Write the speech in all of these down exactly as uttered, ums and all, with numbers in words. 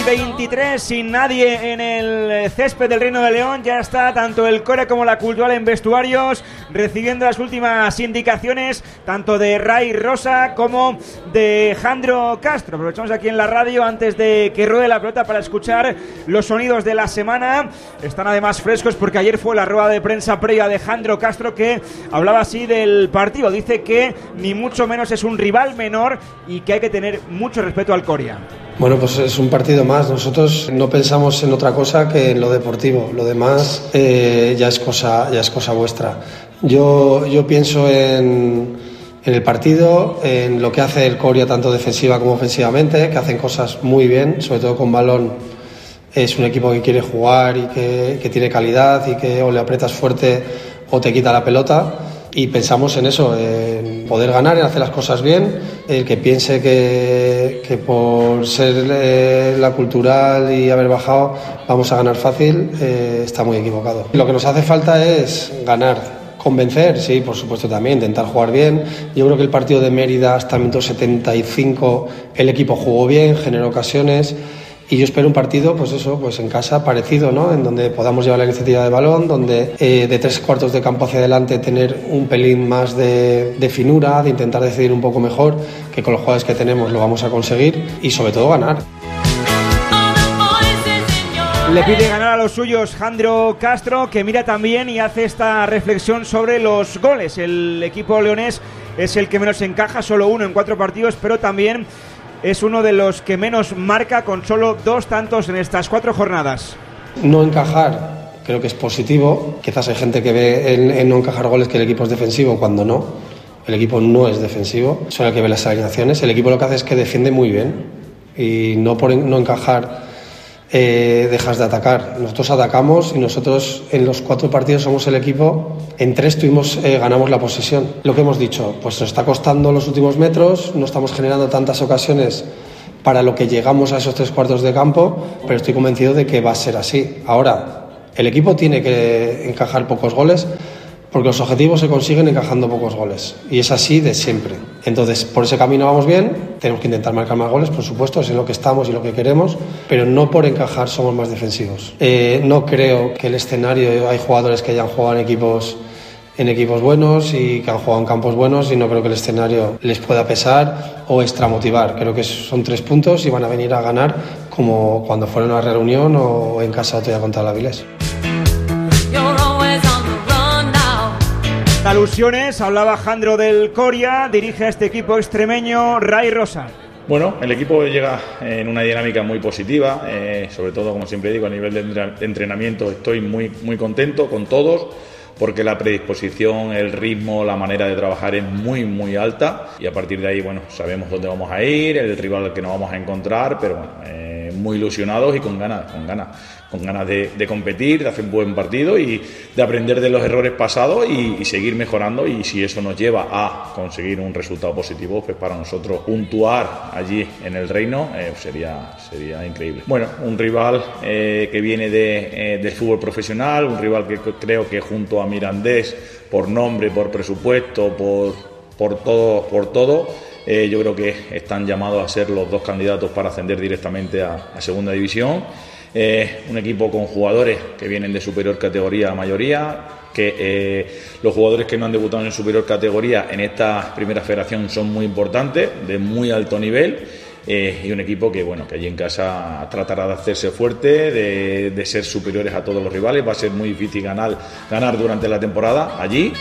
veintitrés, sin nadie en el césped del Reino de León. Ya está tanto el Coria como la Cultural en vestuarios, recibiendo las últimas indicaciones tanto de Ray Rosa como de Jandro Castro. Aprovechamos aquí en la radio antes de que ruede la pelota para escuchar los sonidos de la semana. Están además frescos porque ayer fue la rueda de prensa previa de Jandro Castro, que hablaba así del partido. Dice que ni mucho menos es un rival menor y que hay que tener mucho respeto al Coria. Bueno, pues es un partido más. Nosotros no pensamos en otra cosa que en lo deportivo. Lo demás eh, ya es cosa, ya es cosa vuestra. Yo, yo pienso en, en el partido, en lo que hace el Coria tanto defensiva como ofensivamente, que hacen cosas muy bien, sobre todo con balón. Es un equipo que quiere jugar y que, que tiene calidad y que o le aprietas fuerte o te quita la pelota. Y pensamos en eso, en poder ganar, en hacer las cosas bien. El que piense que, que por ser eh, la Cultural y haber bajado vamos a ganar fácil, eh, está muy equivocado. Lo que nos hace falta es ganar, convencer, sí, por supuesto también, intentar jugar bien. Yo creo que el partido de Mérida hasta el minuto setenta y cinco el equipo jugó bien, generó ocasiones. Y yo espero un partido, pues eso, pues en casa parecido, ¿no? En donde podamos llevar la iniciativa de balón, donde eh, de tres cuartos de campo hacia adelante tener un pelín más de, de finura, de intentar decidir un poco mejor, que con los jugadores que tenemos lo vamos a conseguir y sobre todo ganar. Le pide ganar a los suyos Jandro Castro, que mira también y hace esta reflexión sobre los goles. El equipo leonés es el que menos encaja, solo uno en cuatro partidos, pero también es uno de los que menos marca, con solo dos tantos en estas cuatro jornadas. No encajar creo que es positivo. Quizás hay gente que ve en, en no encajar goles que el equipo es defensivo, cuando no. El equipo no es defensivo, solo el que ve las alineaciones. El equipo lo que hace es que defiende muy bien y no por no encajar eh, dejas de atacar. Nosotros atacamos y nosotros en los cuatro partidos somos el equipo. En tres tuvimos, eh, ganamos la posesión. Lo que hemos dicho, pues nos está costando los últimos metros, no estamos generando tantas ocasiones para lo que llegamos a esos tres cuartos de campo, pero estoy convencido de que va a ser así. Ahora, el equipo tiene que encajar pocos goles, porque los objetivos se consiguen encajando pocos goles, y es así de siempre. Entonces, por ese camino vamos bien, tenemos que intentar marcar más goles, por supuesto, es en lo que estamos y lo que queremos, pero no por encajar somos más defensivos. Eh, no creo que el escenario, hay jugadores que hayan jugado en equipos, en equipos buenos y que han jugado en campos buenos, y no creo que el escenario les pueda pesar o extramotivar. Creo que son tres puntos y van a venir a ganar como cuando fueron a la reunión o en casa otro día contra el Avilés. Alusiones, hablaba Jandro del Coria, dirige a este equipo extremeño Ray Rosa. Bueno, el equipo llega en una dinámica muy positiva, eh, sobre todo, como siempre digo, a nivel de entrenamiento estoy muy, muy contento con todos, porque la predisposición, el ritmo, la manera de trabajar es muy, muy alta, y a partir de ahí, bueno, sabemos dónde vamos a ir, el rival al que nos vamos a encontrar, pero bueno, eh, muy ilusionados y con ganas, con ganas. con ganas de, de competir, de hacer un buen partido y de aprender de los errores pasados y, y seguir mejorando, y si eso nos lleva a conseguir un resultado positivo, pues para nosotros puntuar allí en el Reino eh, sería, sería increíble. Bueno, un rival eh, que viene de, eh, del fútbol profesional, un rival que creo que junto a Mirandés, por nombre, por presupuesto, por, por todo, por todo eh, yo creo que están llamados a ser los dos candidatos para ascender directamente a, a Segunda División. Eh, un equipo con jugadores que vienen de superior categoría, la mayoría, que eh, los jugadores que no han debutado en superior categoría en esta primera federación son muy importantes, de muy alto nivel, eh, y un equipo que bueno que allí en casa tratará de hacerse fuerte, de, de ser superiores a todos los rivales. Va a ser muy difícil ganar, ganar durante la temporada allí.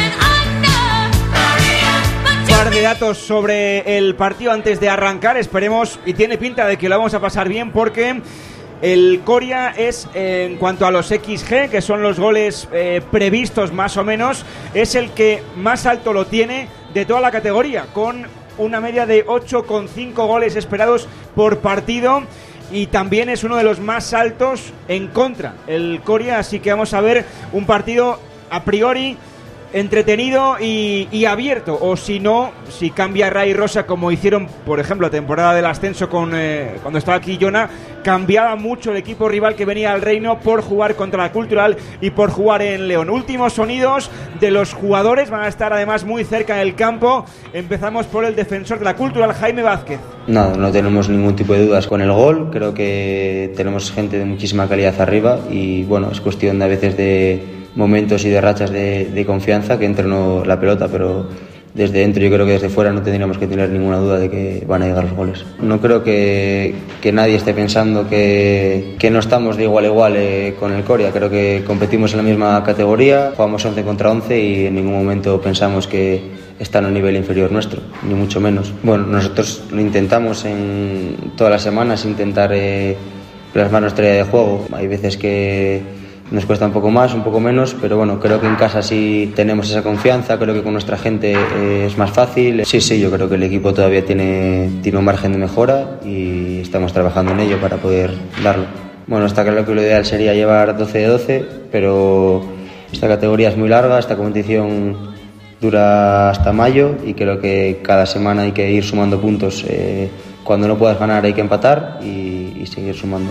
Un par de datos sobre el partido antes de arrancar, esperemos, y tiene pinta de que lo vamos a pasar bien, porque el Coria es, eh, en cuanto a los equis ge, que son los goles eh, previstos más o menos, es el que más alto lo tiene de toda la categoría, con una media de ocho coma cinco goles esperados por partido, y también es uno de los más altos en contra, el Coria. Así que vamos a ver un partido a priori entretenido y, y abierto, o si no, si cambia Ray Rosa como hicieron, por ejemplo, la temporada del ascenso con eh, cuando estaba aquí Jona, cambiaba mucho el equipo rival que venía al Reino por jugar contra la Cultural y por jugar en León. Últimos sonidos de los jugadores, van a estar además muy cerca del campo. Empezamos por el defensor de la Cultural, Jaime Vázquez. No, no tenemos ningún tipo de dudas con el gol, creo que tenemos gente de muchísima calidad arriba y bueno, es cuestión de a veces de momentos y de rachas de, de confianza que entre no la pelota, pero desde dentro yo creo que desde fuera no tendríamos que tener ninguna duda de que van a llegar los goles. No creo que, que nadie esté pensando que, que no estamos de igual a igual eh, con el Coria, creo que competimos en la misma categoría, jugamos once contra once y en ningún momento pensamos que están a un nivel inferior nuestro, ni mucho menos. Bueno, nosotros lo intentamos en todas las semanas, intentar eh, plasmar nuestra idea de juego. Hay veces que nos cuesta un poco más, un poco menos, pero bueno, creo que en casa sí tenemos esa confianza, creo que con nuestra gente eh, es más fácil. Sí, sí, yo creo que el equipo todavía tiene, tiene un margen de mejora y estamos trabajando en ello para poder darlo. Bueno, está claro que lo ideal sería llevar doce de doce, pero esta categoría es muy larga, esta competición dura hasta mayo y creo que cada semana hay que ir sumando puntos. Eh, cuando no puedas ganar hay que empatar y, y seguir sumando.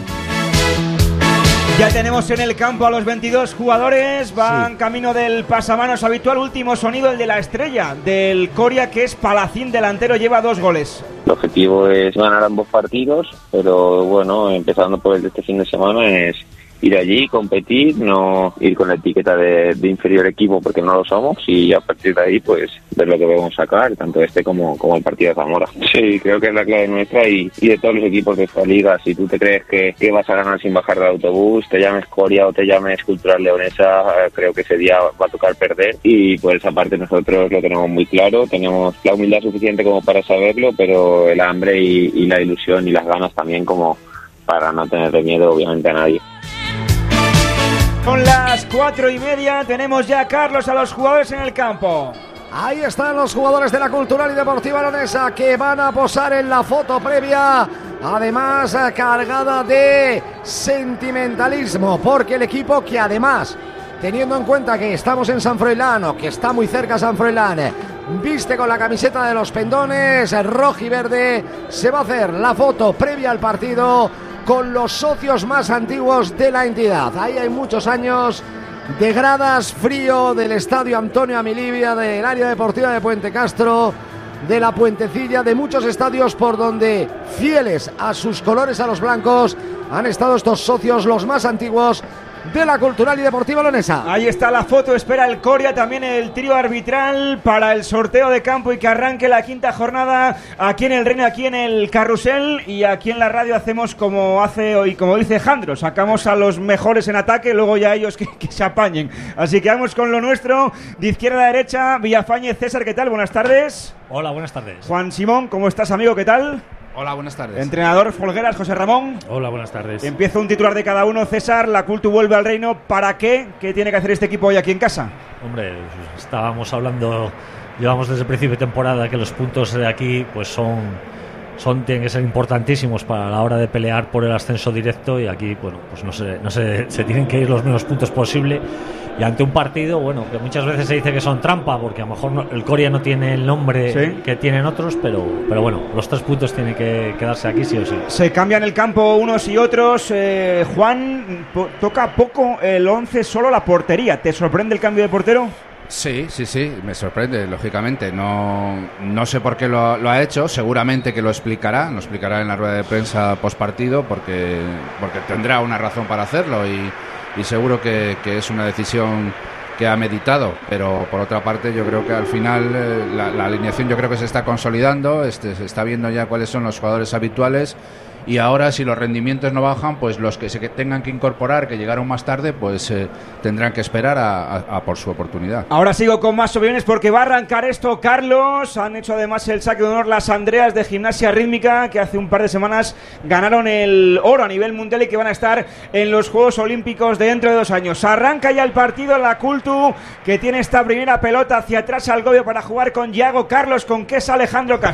Ya tenemos en el campo a los veintidós jugadores, van sí. camino del pasamanos habitual. Último sonido, el de la estrella del Coria, que es Palacín, delantero, lleva dos goles. El objetivo es ganar ambos partidos, pero bueno, empezando por el de este fin de semana es ir allí, competir, no ir con la etiqueta de, de inferior equipo porque no lo somos, y a partir de ahí pues ver lo que podemos sacar, tanto este como, como el partido de Zamora. Sí, creo que es la clave nuestra y, y de todos los equipos de esta liga. Si tú te crees que, que vas a ganar sin bajar del autobús, te llames Coria o te llames Cultural Leonesa, creo que ese día va a tocar perder, y por esa parte nosotros lo tenemos muy claro, tenemos la humildad suficiente como para saberlo, pero el hambre y, y la ilusión y las ganas también como para no tenerle miedo obviamente a nadie. Con las cuatro y media tenemos ya, Carlos, a los jugadores en el campo. Ahí están los jugadores de la Cultural y Deportiva Leonesa que van a posar en la foto previa, además cargada de sentimentalismo, porque el equipo que además, teniendo en cuenta que estamos en San Froilán, o que está muy cerca San Froilán, viste con la camiseta de los pendones rojo y verde, se va a hacer la foto previa al partido con los socios más antiguos de la entidad. Ahí hay muchos años de gradas, frío del estadio Antonio Amilibia, del área deportiva de Puente Castro, de la Puentecilla, de muchos estadios por donde, fieles a sus colores, a los blancos, han estado estos socios, los más antiguos de la Cultural y Deportiva Leonesa. Ahí está la foto, espera el Coria, también el trío arbitral para el sorteo de campo y que arranque la quinta jornada aquí en el Reino, aquí en el Carrusel, y aquí en la radio hacemos como hace hoy, como dice Jandro, sacamos a los mejores en ataque, luego ya ellos que, que se apañen. Así que vamos con lo nuestro, de izquierda a derecha, Villafañez, César, ¿qué tal? Buenas tardes. Hola, buenas tardes. Juan Simón, ¿cómo estás, amigo? ¿Qué tal? Hola, buenas tardes. Entrenador Folgueras, José Ramón. Hola, buenas tardes. Empieza un titular de cada uno. César, la Cultu vuelve al Reino. ¿Para qué? ¿Qué tiene que hacer este equipo hoy aquí en casa? Hombre, estábamos hablando, llevamos desde el principio de temporada que los puntos de aquí pues son, son tienen que ser importantísimos para la hora de pelear por el ascenso directo, y aquí bueno, pues no se, no se, se tienen que ir los menos puntos posible. Y ante un partido, bueno, que muchas veces se dice que son trampa, porque a lo mejor no, el Coria no tiene el nombre ¿sí? que tienen otros, pero, pero bueno, los tres puntos tienen que quedarse aquí sí o sí. Se cambian el campo unos y otros. Eh, Juan, po- toca poco el once, solo la portería. ¿Te sorprende el cambio de portero? Sí, sí, sí, me sorprende, lógicamente. No, no sé por qué lo, lo ha hecho, seguramente que lo explicará, lo explicará en la rueda de prensa postpartido, porque, porque tendrá una razón para hacerlo y... y seguro que, que es una decisión que ha meditado, pero por otra parte yo creo que al final eh, la, la alineación yo creo que se está consolidando, este, se está viendo ya cuáles son los jugadores habituales, y ahora si los rendimientos no bajan, pues los que se que tengan que incorporar, que llegaron más tarde, pues eh, tendrán que esperar a, a, a por su oportunidad. Ahora sigo con más opiniones porque va a arrancar esto, Carlos. Han hecho además el saque de honor las Andreas de Gimnasia Rítmica, que hace un par de semanas ganaron el oro a nivel mundial y que van a estar en los Juegos Olímpicos de dentro de dos años. Arranca ya el partido, la Cultu, que tiene esta primera pelota hacia atrás al Gobio para jugar con Yago. Carlos, ¿con qué es Alejandro Castro?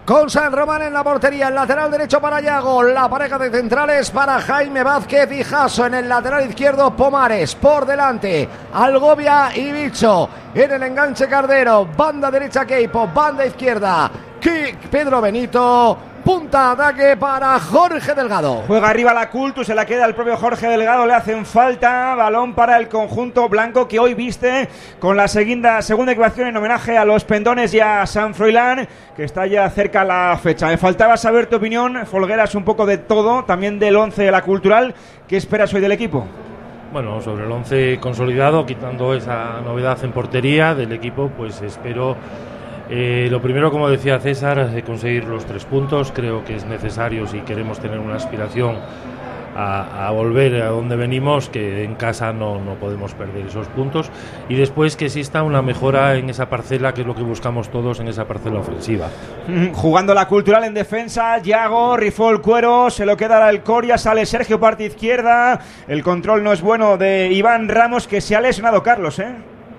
con San Román en la portería, el lateral derecho para Yago, la pareja de centrales para Jaime Vázquez y Jasso, en el lateral izquierdo Pomares, por delante Algovia y Bicho, en el enganche Cardero, banda derecha Keipo, banda izquierda Pedro Benito, punta ataque para Jorge Delgado. Juega arriba la Cultu, se la queda el propio Jorge Delgado, le hacen falta, balón para el conjunto blanco que hoy viste con la segunda, segunda equipación en homenaje a los Pendones y a San Froilán, que está ya cerca la fecha. Me faltaba saber tu opinión, Folgueras, un poco de todo, también del once de la Cultural. ¿Qué esperas hoy del equipo? Bueno, sobre el once consolidado, quitando esa novedad en portería del equipo, pues espero... Eh, lo primero, como decía César, es conseguir los tres puntos. Creo que es necesario si queremos tener una aspiración a, a volver a donde venimos, que en casa no, no podemos perder esos puntos. Y después que exista una mejora en esa parcela, que es lo que buscamos todos en esa parcela ofensiva. Jugando la Cultural en defensa, Yago rifó el cuero, se lo queda el Coria, sale Sergio parte izquierda. El control no es bueno de Iván Ramos, que se ha lesionado, Carlos, ¿eh?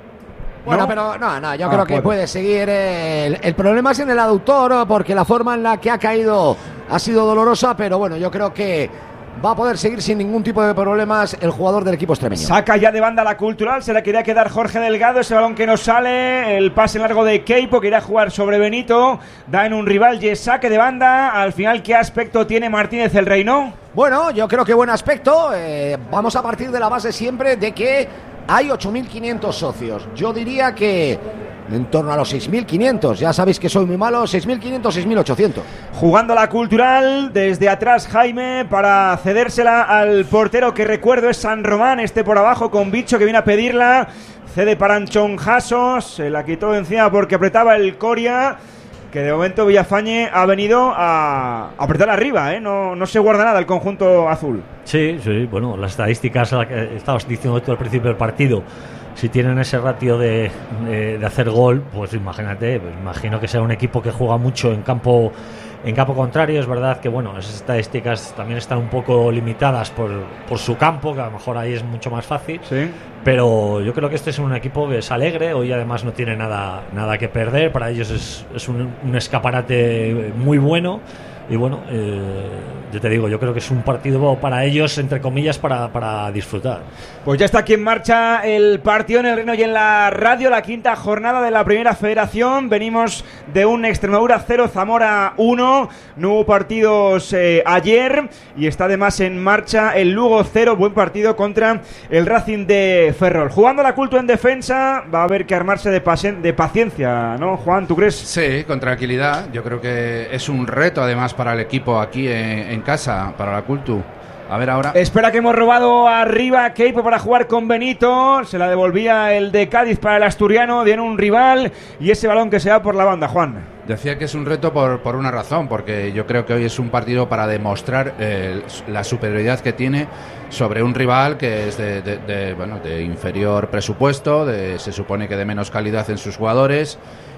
Bueno, ¿no? pero no, no, yo ah, creo que puede. puede seguir. Eh, el, el problema es en el aductor, porque la forma en la que ha caído ha sido dolorosa, pero bueno, yo creo que va a poder seguir sin ningún tipo de problemas el jugador del equipo extremeño. Saca ya de banda la Cultural, se la quería quedar Jorge Delgado, ese balón que no sale, el pase largo de Keipo, que irá a jugar sobre Benito, da en un rival y saque de banda. Al final, ¿qué aspecto tiene Martínez el Rey, no? Bueno, yo creo que buen aspecto. Eh, vamos a partir de la base siempre de que hay ocho mil quinientos socios. Yo diría que en torno a los seis mil quinientos. Ya sabéis que soy muy malo. seis mil quinientos, seis mil ochocientos. Jugando la Cultural, desde atrás Jaime para cedérsela al portero, que recuerdo es San Román, este por abajo con Bicho, que viene a pedirla. Cede para Anchón Jasso, se la quitó de encima porque apretaba el Coria, que de momento Villafañe ha venido a apretar arriba, ¿eh? No, no se guarda nada el conjunto azul. Sí, sí, bueno, las estadísticas a las que estabas diciendo tú al principio del partido, si tienen ese ratio de, de, de hacer gol, pues imagínate, pues imagino que será un equipo que juega mucho en campo en campo contrario. Es verdad que bueno, esas estadísticas también están un poco limitadas por, por su campo, que a lo mejor ahí es mucho más fácil. Sí. Pero yo creo que este es un equipo que es alegre, hoy además no tiene nada, nada que perder, para ellos es, es un, un escaparate muy bueno. Y bueno, eh, yo te digo, yo creo que es un partido para ellos, entre comillas, para, para disfrutar. Pues ya está aquí en marcha el partido en el Reno y en la radio, la quinta jornada de la Primera Federación. Venimos de un Extremadura cero, Zamora uno. No hubo partidos eh, ayer y está además en marcha el Lugo cero, buen partido contra el Racing de Ferrol. Jugando la Culto en defensa, va a haber que armarse de, paci- de paciencia, ¿no, Juan? ¿Tú crees? Sí, con tranquilidad. Yo creo que es un reto además para el equipo aquí en, en casa, para la Cultu. A ver ahora. Espera, que hemos robado arriba a Keipo para jugar con Benito. Se la devolvía el de Cádiz para el asturiano. Viene un rival y ese balón que se va por la banda, Juan. Decía que es un reto por, por una razón, porque yo creo que hoy es un partido para demostrar eh, la superioridad que tiene sobre un rival que es de, de, de, bueno, de inferior presupuesto, de, se supone que de menos calidad en sus jugadores.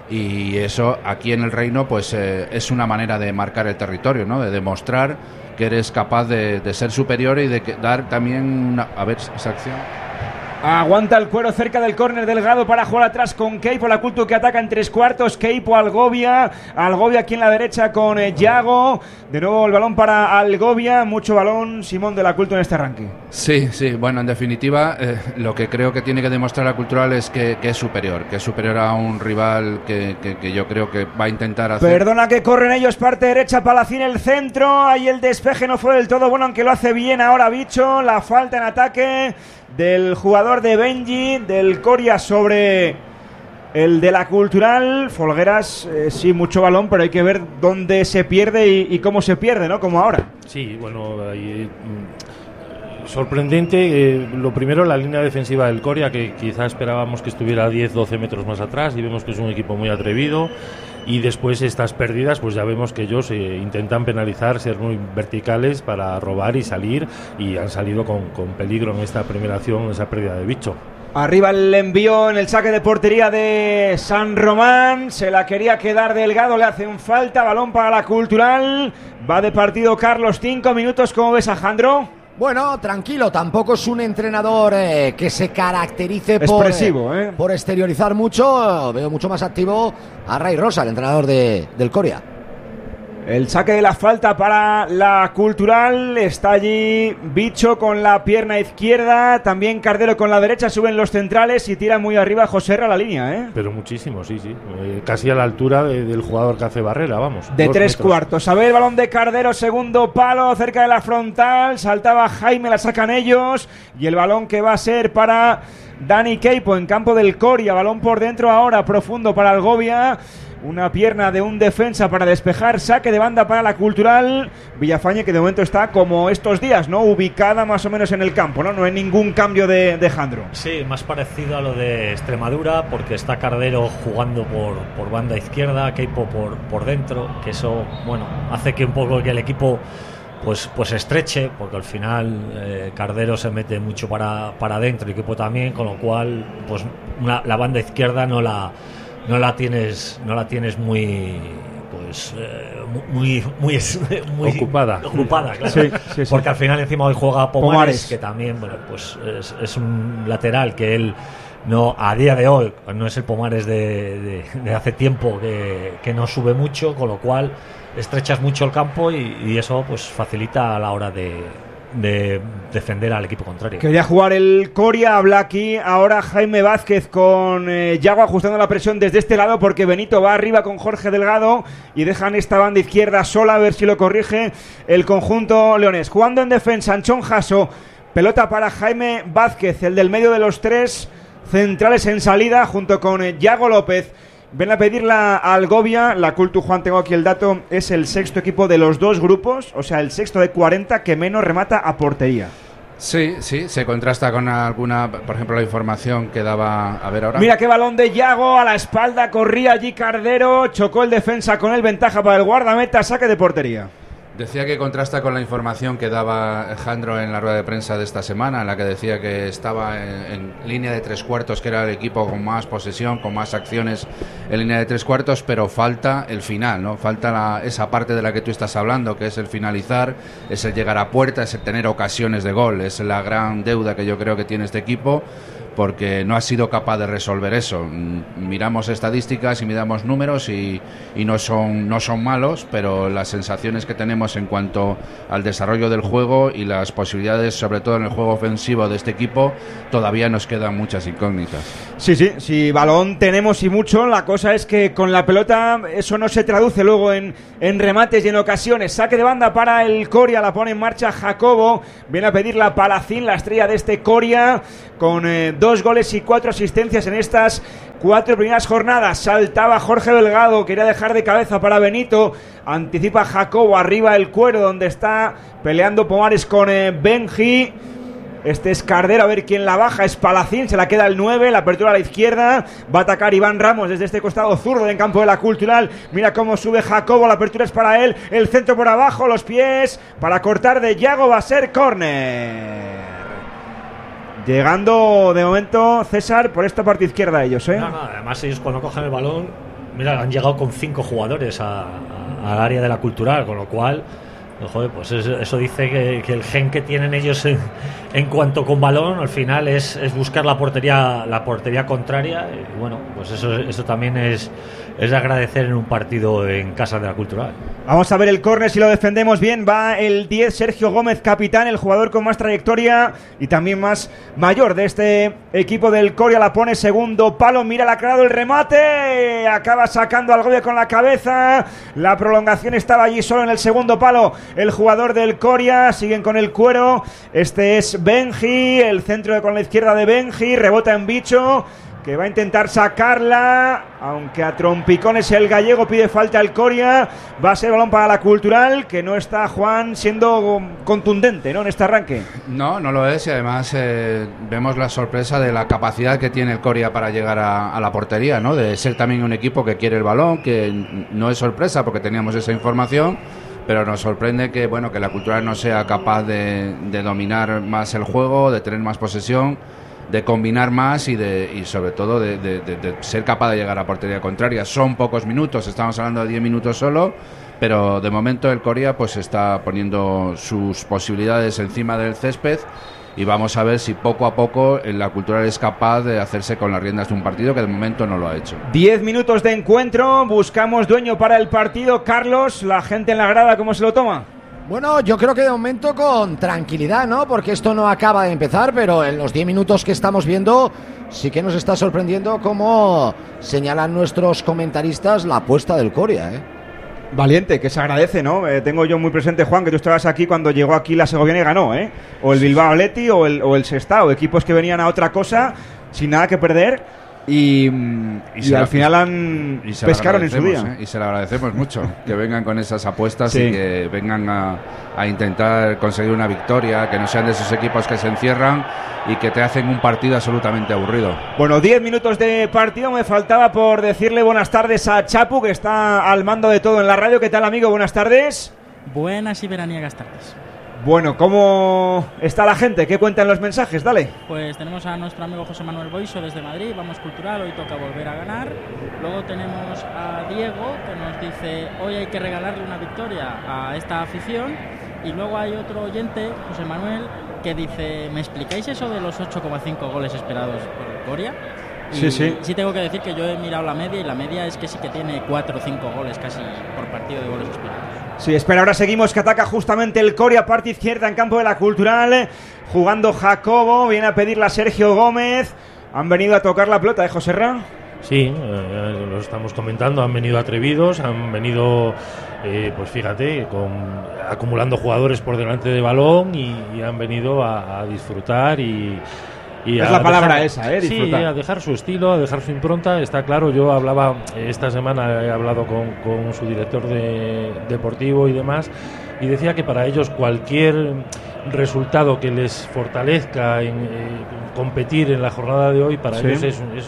Y eso aquí en el Reino pues eh, es una manera de marcar el territorio, ¿no? De demostrar que eres capaz de, de ser superior y de que, dar también una, a ver esa acción. Aguanta el cuero cerca del córner Delgado para jugar atrás con Keipo, la Cultu que ataca en tres cuartos. Keipo, Algovia, Algovia aquí en la derecha con eh, Yago. De nuevo el balón para Algovia, mucho balón Simón de la Cultu en este arranque. Sí, sí, bueno, en definitiva eh, lo que creo que tiene que demostrar la Cultural es que, que es superior, que es superior a un rival que, que, que yo creo que va a intentar hacer. Perdona que corren ellos, parte derecha, Palacín el centro, ahí el despeje no fue del todo bueno, aunque lo hace bien ahora Bicho. La falta en ataque del jugador de Benji, del Coria sobre el de la Cultural. Folgueras, eh, sí, mucho balón, pero hay que ver dónde se pierde y, y cómo se pierde, ¿no? Como ahora. Sí, bueno, ahí, mm, sorprendente. Eh, lo primero, la línea defensiva del Coria, que quizá esperábamos que estuviera diez doce metros más atrás, y vemos que es un equipo muy atrevido. Y después estas pérdidas, pues ya vemos que ellos eh, intentan penalizar, ser muy verticales para robar y salir, y han salido con, con peligro en esta primera acción, esa pérdida de Bicho. Arriba el envío en el saque de portería de San Román, se la quería quedar Delgado, le hacen falta, balón para la Cultural. Va de partido Carlos, cinco minutos, ¿cómo ves a Jandro? Bueno, tranquilo, tampoco es un entrenador eh, que se caracterice por, expresivo, eh, eh. por exteriorizar mucho. Veo mucho más activo a Ray Rosa, el entrenador de, del Coria. El saque de la falta para la Cultural. Está allí Bicho con la pierna izquierda. También Cardero con la derecha. Suben los centrales y tira muy arriba Joserra la línea, ¿eh? Pero muchísimo, sí, sí. Eh, casi a la altura de, del jugador que hace barrera, vamos. De tres metros. Cuartos. A ver, el balón de Cardero, segundo palo, cerca de la frontal. Saltaba Jaime, la sacan ellos. Y el balón que va a ser para Dani Queipo en campo del Coria. Balón por dentro ahora, profundo para Algovia. Una pierna de un defensa para despejar, saque de banda para la Cultural. Villafañe, que de momento está como estos días, ¿no? Ubicada más o menos en el campo, ¿no? No hay ningún cambio de, de Jandro. Sí, más parecido a lo de Extremadura, porque está Cardero jugando por, por banda izquierda, Queipo por, por dentro, que eso, bueno, hace que un poco que el equipo pues pues estreche, porque al final eh, Cardero se mete mucho para, para adentro, el equipo también, con lo cual pues una, la banda izquierda no la... no la tienes no la tienes muy pues eh, muy, muy muy ocupada ocupada claro. Sí, sí, sí. Porque al final encima hoy juega Pomares, Pomares. que también bueno pues es, es un lateral que él no a día de hoy no es el Pomares de, de, de hace tiempo que, que no sube mucho, con lo cual estrechas mucho el campo y, y eso pues facilita a la hora de de defender al equipo contrario. Quería jugar el Coria, habla aquí ahora Jaime Vázquez con eh, Yago ajustando la presión desde este lado, porque Benito va arriba con Jorge Delgado y dejan esta banda izquierda sola, a ver si lo corrige el conjunto leonés. Jugando en defensa, Anchón Jasso, pelota para Jaime Vázquez, el del medio de los tres centrales en salida, junto con eh, Yago López. Ven a pedirla a Algovia. La Cultu, Juan, tengo aquí el dato, es el sexto equipo de los dos grupos, o sea, el sexto de cuarenta que menos remata a portería. Sí, sí, se contrasta con alguna, por ejemplo, la información que daba, a ver ahora. Mira qué balón de Yago, a la espalda corría allí Cardero, chocó el defensa con él, ventaja para el guardameta, saque de portería. Decía que contrasta con la información que daba Jandro en la rueda de prensa de esta semana, en la que decía que estaba en, en línea de tres cuartos, que era el equipo con más posesión, con más acciones en línea de tres cuartos, pero falta el final, ¿no? Falta la, esa parte de la que tú estás hablando, que es el finalizar, es el llegar a puerta, es el tener ocasiones de gol, es la gran deuda que yo creo que tiene este equipo, porque no ha sido capaz de resolver eso. Miramos estadísticas y miramos números y, y no son no son malos, pero las sensaciones que tenemos en cuanto al desarrollo del juego y las posibilidades, sobre todo en el juego ofensivo de este equipo, todavía nos quedan muchas incógnitas. Sí, sí, sí, balón tenemos y mucho. La cosa es que con la pelota eso no se traduce luego en, en remates y en ocasiones. Saque de banda para el Coria, la pone en marcha Jacobo. Viene a pedir la Palacín, la estrella de este Coria, con eh, dos goles y cuatro asistencias en estas cuatro primeras jornadas. Saltaba Jorge Delgado, quería dejar de cabeza para Benito, anticipa Jacobo, arriba el Cuero, donde está peleando Pomares con eh, Benji. Este es Cardero, a ver quién la baja, es Palacín, se la queda el nueve, la apertura a la izquierda, va a atacar Iván Ramos desde este costado zurdo en campo de la Cultural. Mira cómo sube Jacobo, la apertura es para él, el centro por abajo, los pies para cortar de Yago, va a ser córner. Llegando de momento, César, por esta parte izquierda ellos, ¿eh? No, no, además ellos cuando cogen el balón, mira, han llegado con cinco jugadores a, a, al área de la Cultural, con lo cual, joder, pues eso, eso dice que, que el gen que tienen ellos en, en cuanto con balón, al final es, es buscar la portería, la portería contraria, y bueno, pues eso, eso también es, es de agradecer en un partido en casa de la Cultural. Vamos a ver el córner si lo defendemos bien. Va el diez, Sergio Gómez, capitán, el jugador con más trayectoria y también más mayor de este equipo del Coria. La pone segundo palo, mira, el aclarado, el remate, acaba sacando al Algovia con la cabeza. La prolongación estaba allí solo en el segundo palo. El jugador del Coria, siguen con el Cuero. Este es Benji, el centro con la izquierda de Benji, rebota en Bicho, que va a intentar sacarla, aunque a trompicones el gallego, pide falta al Coria. Va a ser balón para la Cultural, que no está, Juan, siendo contundente, ¿no?, en este arranque. No, no lo es, y además eh, vemos la sorpresa de la capacidad que tiene el Coria para llegar a, a la portería, ¿no?, de ser también un equipo que quiere el balón, que no es sorpresa porque teníamos esa información, pero nos sorprende que, bueno, que la Cultural no sea capaz de, de dominar más el juego, de tener más posesión, de combinar más y de y sobre todo de, de, de, de ser capaz de llegar a portería contraria. Son pocos minutos, estamos hablando de diez minutos solo, pero de momento el Coria pues está poniendo sus posibilidades encima del césped y vamos a ver si poco a poco en la Cultural es capaz de hacerse con las riendas de un partido que de momento no lo ha hecho. Diez minutos de encuentro, buscamos dueño para el partido. Carlos, la gente en la grada, ¿cómo se lo toma? Bueno, yo creo que de momento con tranquilidad, ¿no? Porque esto no acaba de empezar, pero en los diez minutos que estamos viendo sí que nos está sorprendiendo cómo señalan nuestros comentaristas la apuesta del Coria, ¿eh? Valiente, que se agradece, ¿no? Eh, tengo yo muy presente, Juan, que tú estabas aquí cuando llegó aquí la Segoviana y ganó, ¿eh? O el Bilbao Athletic o el, o el Sestao, equipos que venían a otra cosa sin nada que perder. Y, y, y al la, final han y pescaron en su día. ¿eh? Y se lo agradecemos mucho que vengan con esas apuestas sí. y que vengan a, a intentar conseguir una victoria, que no sean de esos equipos que se encierran y que te hacen un partido absolutamente aburrido. Bueno, diez minutos de partido. Me faltaba por decirle buenas tardes a Chapu, que está al mando de todo en la radio. ¿Qué tal, amigo? Buenas tardes. Buenas y veraniegas tardes. Bueno, ¿cómo está la gente? ¿Qué cuentan los mensajes? Dale. Pues tenemos a nuestro amigo José Manuel Boiso desde Madrid, vamos cultural, hoy toca volver a ganar. Luego tenemos a Diego que nos dice, hoy hay que regalarle una victoria a esta afición. Y luego hay otro oyente, José Manuel, que dice, ¿me explicáis eso de los ocho coma cinco goles esperados por el Coria? Y sí, sí. Sí tengo que decir que yo he mirado la media y la media es que sí que tiene cuatro o cinco goles casi por partido de goles esperados. Sí, espera, ahora seguimos, que ataca justamente el Coria, parte izquierda en campo de la Cultural, jugando Jacobo, viene a pedirla Sergio Gómez, han venido a tocar la pelota, ¿eh, José Ra? Sí, eh, lo estamos comentando, han venido atrevidos, han venido, eh, pues fíjate, con, acumulando jugadores por delante de balón y, y han venido a, a disfrutar y... Y es la palabra dejar, esa, ¿eh? Disfrutar. Sí, a dejar su estilo, a dejar su impronta, está claro. Yo hablaba, esta semana he hablado con, con su director de, deportivo y demás, y decía que para ellos cualquier resultado que les fortalezca en eh, competir en la jornada de hoy, para sí. ellos es, es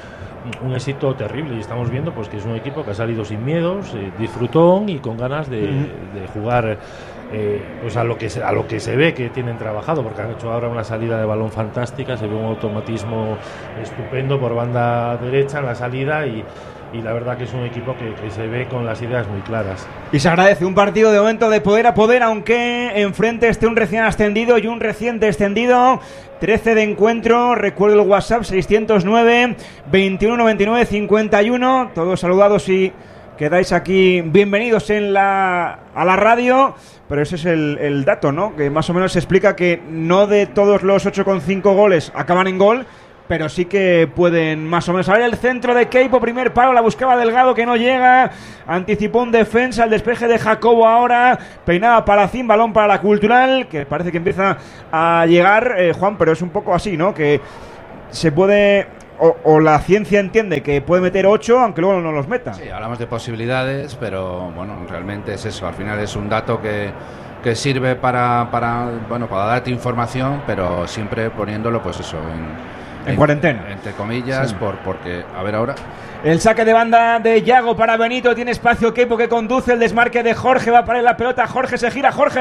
un, un éxito terrible. Y estamos viendo pues que es un equipo que ha salido sin miedos, eh, disfrutón y con ganas de, mm. de jugar. Eh, pues a lo que se, a lo que se ve que tienen trabajado, porque han hecho ahora una salida de balón fantástica, se ve un automatismo estupendo por banda derecha en la salida y, y la verdad que es un equipo que, que se ve con las ideas muy claras. Y se agradece un partido de momento de poder a poder, aunque enfrente esté un recién ascendido y un recién descendido. trece de encuentro, recuerdo el WhatsApp seiscientos nueve, veintiuno noventa y nueve, cincuenta y uno, todos saludados y quedáis aquí bienvenidos en la, a la radio. Pero ese es el, el dato, ¿no? Que más o menos se explica que no de todos los ocho coma cinco goles acaban en gol, pero sí que pueden más o menos. A ver el centro de Keipo, primer palo, la buscaba Delgado que no llega, anticipó un defensa, el despeje de Jacobo ahora, peinaba Palacín, balón para la Cultural, que parece que empieza a llegar, eh, Juan, pero es un poco así, ¿no? Que se puede... O, o la ciencia entiende que puede meter ocho, aunque luego no los meta. Sí, hablamos de posibilidades, pero bueno, realmente es eso. Al final es un dato que, que sirve para, para, bueno, para darte información, pero siempre poniéndolo, pues eso, en, en, en cuarentena. Entre comillas, sí. por porque, a ver ahora... El saque de banda de Yago para Benito, tiene espacio Keipo que conduce, el desmarque de Jorge, va para la pelota, Jorge se gira, Jorge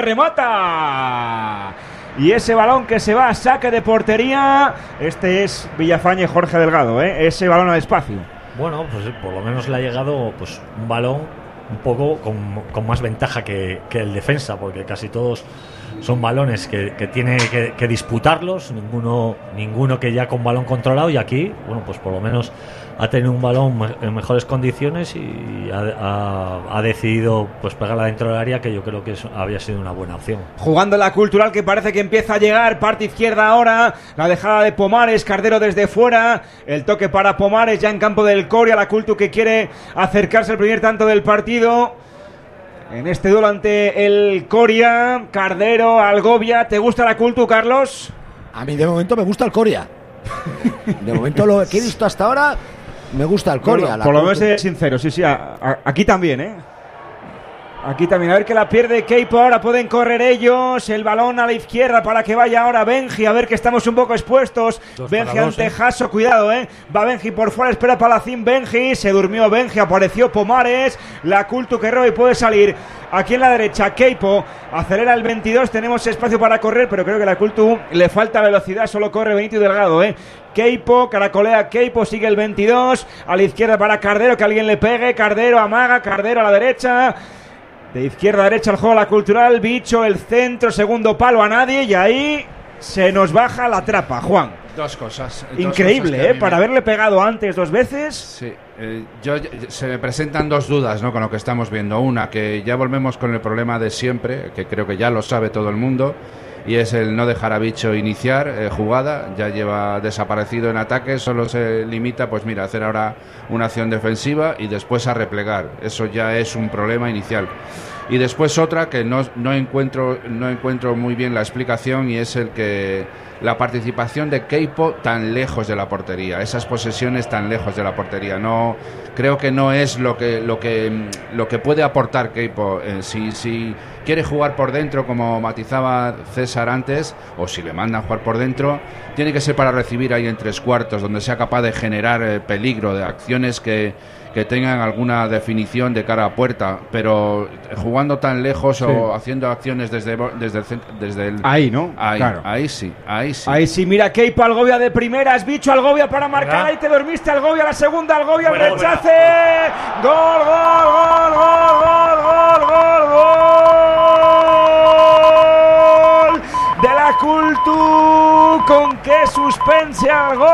remata... Y ese balón que se va a saque de portería, este es Villafañe Jorge Delgado, ¿eh? Ese balón al espacio. Bueno, pues por lo menos le ha llegado pues un balón un poco con, con más ventaja que, que el defensa, porque casi todos son balones que, que tiene que, que disputarlos, ninguno, ninguno que ya con balón controlado, y aquí, bueno, pues por lo menos ha tenido un balón en mejores condiciones y ha, ha, ha decidido pues pegarla dentro del área, que yo creo que eso había sido una buena opción. Jugando la Cultural, que parece que empieza a llegar, parte izquierda ahora, la dejada de Pomares, Cardero desde fuera, el toque para Pomares ya en campo del Coria, la Cultu que quiere acercarse al primer tanto del partido. En este duelo ante el Coria, Cardero, Algovia. ¿Te gusta la Cultu, Carlos? A mí de momento me gusta el Coria. De momento lo que he visto hasta ahora me gusta el Coria. Por, por lo menos es sincero, sí, sí. A, a, aquí también, ¿eh? Aquí también. A ver que la pierde Keipo. Ahora pueden correr ellos. El balón a la izquierda para que vaya ahora Benji. A ver que estamos un poco expuestos. Dos Benji dos, ante eh. Jaso. Cuidado, ¿eh? Va Benji por fuera. Espera Palacín. Benji. Se durmió Benji. Apareció Pomares. La Cultu que roba y puede salir. Aquí en la derecha Keipo. Acelera el veintidós. Tenemos espacio para correr, pero creo que la Cultu le falta velocidad. Solo corre Benito y Delgado, ¿eh? Keipo, caracolea Keipo, sigue el veintidós. A la izquierda para Cardero, que alguien le pegue. Cardero amaga. Cardero a la derecha. De izquierda a derecha el juego a la Cultural. Bicho, el centro, segundo palo a nadie. Y ahí se nos baja la trapa, Juan. Dos cosas. Increíble, dos cosas ¿eh? Para me... haberle pegado antes dos veces. Sí, eh, yo, se me presentan dos dudas, ¿no? Con lo que estamos viendo. Una, que ya volvemos con el problema de siempre, que creo que ya lo sabe todo el mundo, y es el no dejar a Bicho iniciar eh, jugada. Ya lleva desaparecido en ataque, solo se limita, pues mira, a hacer ahora una acción defensiva y después a replegar. Eso ya es un problema inicial. Y después otra que no, no encuentro no encuentro muy bien la explicación, y es el que la participación de Queipo tan lejos de la portería, esas posesiones tan lejos de la portería. No creo que no es lo que lo que lo que puede aportar Queipo. Eh, si si quiere jugar por dentro, como matizaba César antes, o si le mandan jugar por dentro, tiene que ser para recibir ahí en tres cuartos, donde sea capaz de generar eh, peligro, de acciones que que tengan alguna definición de cara a puerta, pero jugando tan lejos, sí, o haciendo acciones desde desde el centro, desde el ahí, ¿no? Ahí, claro. ahí sí, ahí sí. Ahí sí, mira, Queipo, Algovia de primeras, Bicho, Algovia para marcar, ahí te dormiste, Algovia, la segunda, Algovia, el rechace, gol, gol, gol, gol, gol, gol, gol, de la Cultu, con qué suspense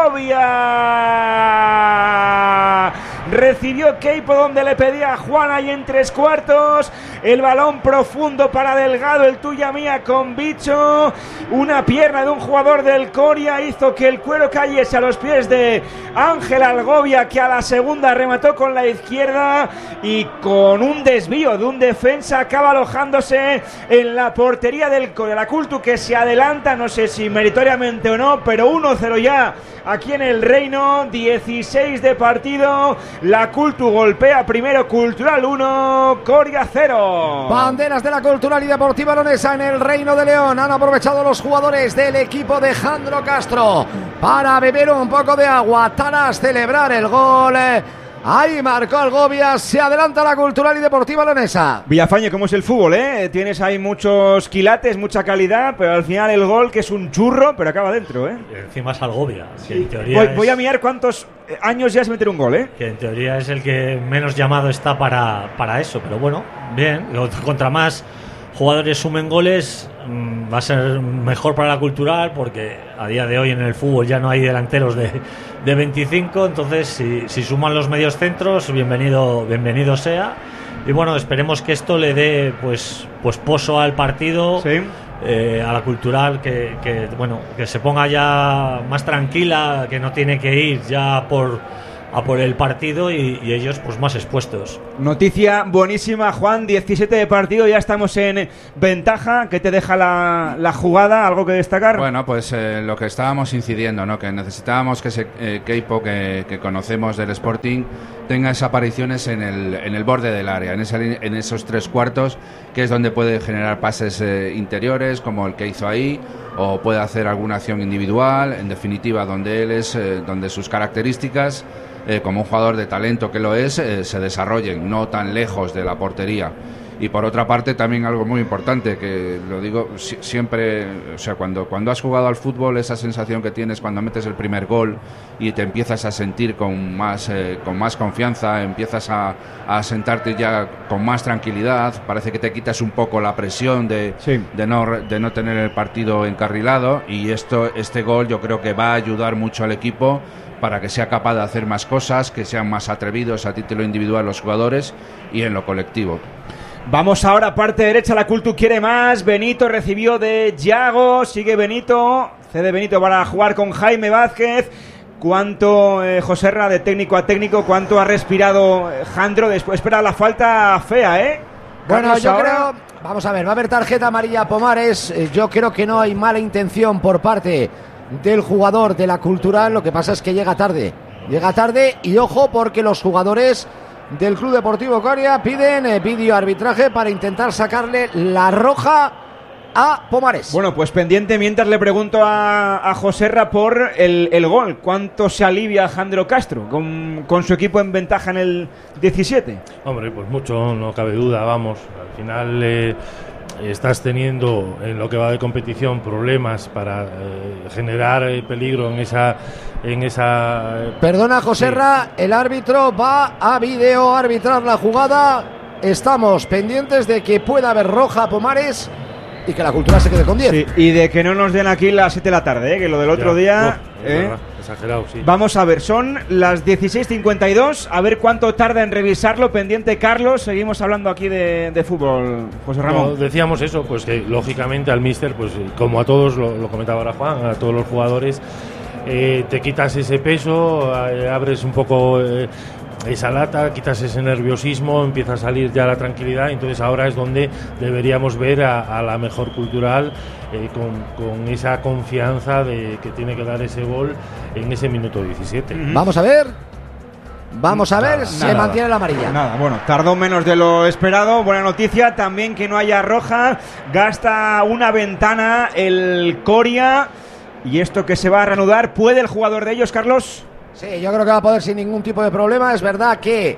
Algovia. Recibió Queipo donde le pedía a Juan ahí en tres cuartos. El balón profundo para Delgado, el tuya mía con Bicho. Una pierna de un jugador del Coria hizo que el cuero cayese a los pies de Ángel Algovia, que a la segunda remató con la izquierda y con un desvío de un defensa acaba alojándose en la portería del Coria. La Cultu que se adelanta, no sé si meritoriamente o no, pero uno cero ya aquí en el Reino, dieciséis de partido. La Cultu golpea primero, Cultural uno, Coria cero. Banderas de la Cultural y Deportiva Leonesa en el Reino de León. Han aprovechado los jugadores del equipo de Jandro Castro para beber un poco de agua, tras celebrar el gol. Ahí marcó Algovia, se adelanta la Cultural y Deportiva Leonesa. Villafañe, ¿cómo es el fútbol, eh? Tienes ahí muchos quilates, mucha calidad, pero al final el gol, que es un churro, pero acaba dentro, ¿eh? Y encima es Algovia. Que en teoría voy, es, voy a mirar cuántos años ya es meter un gol, ¿eh? Que en teoría es el que menos llamado está para, para eso, pero bueno, bien. Contra más jugadores sumen goles, va a ser mejor para la Cultural, porque a día de hoy en el fútbol ya no hay delanteros de, de veinticinco, entonces si, si suman los medios centros, bienvenido, bienvenido sea. Y bueno, esperemos que esto le dé pues, pues poso al partido, sí. eh, a la Cultural, que, que, bueno, que se ponga ya más tranquila, que no tiene que ir ya por... a por el partido y, y ellos pues más expuestos. Noticia buenísima, Juan, diecisiete de partido, ya estamos en ventaja. ¿Qué te deja la, la jugada? ¿Algo que destacar? Bueno, pues eh, lo que estábamos incidiendo, ¿no? Que necesitábamos que ese eh, Queipo que, que conocemos del Sporting tenga esas apariciones en el, en el borde del área, en, esa, en esos tres cuartos, que es donde puede generar pases eh, interiores, como el que hizo ahí, o puede hacer alguna acción individual, en definitiva, donde él es, eh, donde sus características, Eh, como un jugador de talento que lo es, eh, se desarrollen, no tan lejos de la portería. Y por otra parte también algo muy importante, que lo digo si, siempre, o sea, cuando, cuando has jugado al fútbol, esa sensación que tienes cuando metes el primer gol y te empiezas a sentir con más, eh, con más confianza, empiezas a, a sentarte ya con más tranquilidad, parece que te quitas un poco la presión de, sí. de, no, de no tener el partido encarrilado, y esto, este gol yo creo que va a ayudar mucho al equipo para que sea capaz de hacer más cosas, que sean más atrevidos a título individual los jugadores y en lo colectivo. Vamos ahora, parte derecha, la Cultu quiere más. Benito recibió de Yago, sigue Benito, cede Benito para jugar con Jaime Vázquez. ¿Cuánto, eh, Joserra, de técnico a técnico, cuánto ha respirado Jandro? Después espera la falta fea, ¿eh? Bueno, Carlos, yo ahora... creo, vamos a ver, va a haber tarjeta amarilla a Pomares. Yo creo que no hay mala intención por parte del jugador de la Cultural, lo que pasa es que llega tarde, llega tarde y ojo, porque los jugadores del Club Deportivo Coria piden eh, vídeo arbitraje para intentar sacarle la roja a Pomares. Bueno, pues pendiente mientras le pregunto a, a Joserra por el, el gol. ¿Cuánto se alivia Jandro Castro con, con su equipo en ventaja en el diecisiete? Hombre, pues mucho, no cabe duda, vamos, al final eh, estás teniendo en lo que va de competición problemas para eh, generar eh, peligro en esa en esa eh, Perdona, Joserra, sí. El árbitro va a video arbitrar la jugada. Estamos pendientes de que pueda haber roja a Pomares y que la Cultural se quede con diez. Sí, y de que no nos den aquí las siete de la tarde, ¿eh? Que lo del otro ya, día... No, ¿eh? verdad, exagerado, sí. Vamos a ver, son las dieciséis cincuenta y dos, a ver cuánto tarda en revisarlo, pendiente Carlos, seguimos hablando aquí de, de fútbol, José Ramón. No, decíamos eso, pues que lógicamente al míster, pues como a todos, lo, lo comentaba ahora Juan, a todos los jugadores, eh, te quitas ese peso, eh, abres un poco... Eh, esa lata, quitas ese nerviosismo, empieza a salir ya la tranquilidad, entonces ahora es donde deberíamos ver a, a la mejor Cultural eh, con, con esa confianza de que tiene que dar ese gol en ese minuto diecisiete. Uh-huh. Vamos a ver. Vamos a ver, nada, se nada, mantiene la amarilla. Nada, bueno, tardó menos de lo esperado. Buena noticia también que no haya roja. Gasta una ventana el Coria. Y esto que se va a reanudar, ¿puede el jugador de ellos, Carlos? Sí, yo creo que va a poder sin ningún tipo de problema. Es verdad que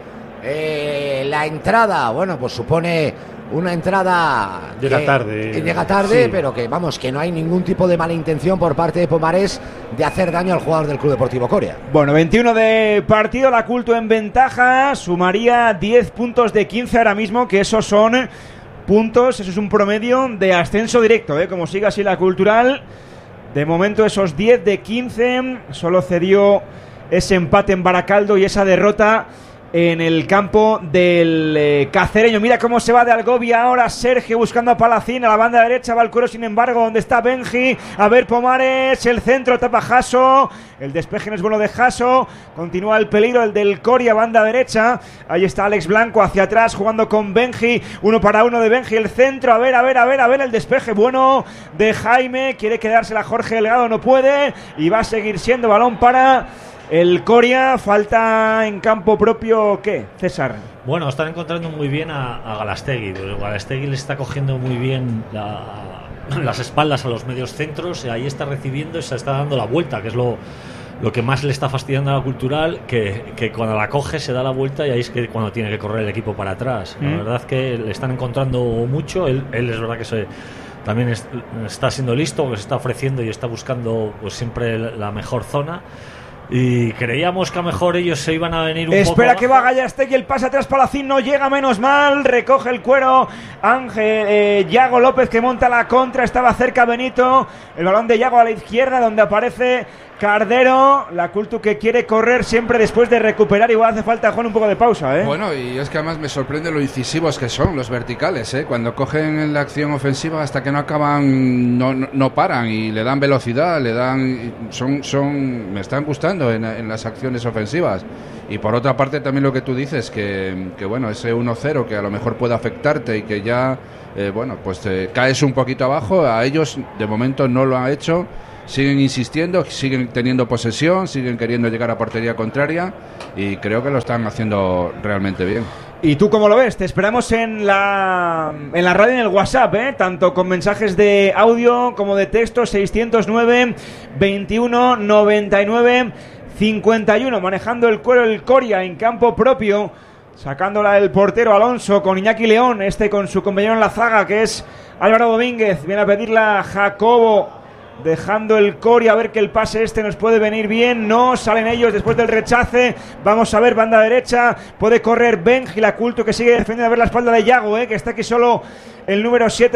eh, la entrada, bueno, pues supone una entrada... Llega que, tarde. Que llega tarde, sí. Pero que, vamos, que no hay ningún tipo de mala intención por parte de Pomares de hacer daño al jugador del Club Deportivo Coria. Bueno, veintiuno de partido, la Culto en ventaja, sumaría diez puntos de quince ahora mismo, que esos son puntos, eso es un promedio de ascenso directo, ¿eh? Como siga así la Cultural, de momento esos diez de quince, solo cedió ese empate en Baracaldo y esa derrota en el campo del eh, Cacereño. Mira cómo se va de Algovia ahora Sergio buscando a Palacín, a la banda derecha va el Cuero, sin embargo, donde está Benji, a ver Pomares, el centro, tapa Jasso, el despeje no es bueno de Jasso, continúa el peligro, el del Coria, banda derecha, ahí está Alex Blanco hacia atrás jugando con Benji, uno para uno de Benji, el centro, a ver, a ver, a ver, a ver, el despeje bueno de Jaime, quiere quedársela Jorge Delgado, no puede, y va a seguir siendo balón para... el Coria. Falta en campo propio, ¿qué, César? Bueno, están encontrando muy bien a, a Galastegui. Galastegui le está cogiendo muy bien la, las espaldas a los medios centros, y ahí está recibiendo y se está dando la vuelta, que es lo, lo que más le está fastidiando a la Cultural, que, que cuando la coge se da la vuelta y ahí es que cuando tiene que correr el equipo para atrás. La mm. verdad que le están encontrando mucho. Él, él es verdad que se... también es, está siendo listo, que se está ofreciendo y está buscando pues siempre la mejor zona. Y creíamos que a lo mejor ellos se iban a venir un Espera poco Espera que va Gallastegui, el pase atrás Palacín, no llega, menos mal, recoge el Cuero Ángel, eh, Yago López que monta la contra, estaba cerca Benito, el balón de Yago a la izquierda donde aparece Cardero, la Cultu que quiere correr siempre después de recuperar, igual hace falta Juan un poco de pausa, ¿eh? Bueno, y es que además me sorprende lo incisivos que son los verticales, ¿eh? Cuando cogen la acción ofensiva hasta que no acaban, no, no, no paran y le dan velocidad, le dan, son, son, me están gustando en, en las acciones ofensivas. Y por otra parte también lo que tú dices, que, que bueno, ese uno cero que a lo mejor puede afectarte y que ya, eh, bueno, pues te caes un poquito abajo, a ellos de momento no lo han hecho. Siguen insistiendo, siguen teniendo posesión, siguen queriendo llegar a portería contraria y creo que lo están haciendo realmente bien. ¿Y tú cómo lo ves? Te esperamos en la en la radio, en el WhatsApp, ¿eh? Tanto con mensajes de audio como de texto, seiscientos nueve, veintiuno, noventa y nueve, cincuenta y uno, manejando el Cuero el Coria en campo propio, sacándola el portero Alonso con Iñaki León, este con su compañero en la zaga que es Álvaro Domínguez, viene a pedirla Jacobo, dejando el Coria, a ver que el pase este nos puede venir bien, no salen ellos después del rechace, vamos a ver, banda derecha, puede correr Benji, la Culto que sigue defendiendo, a ver la espalda de Yago, eh, que está aquí solo el número siete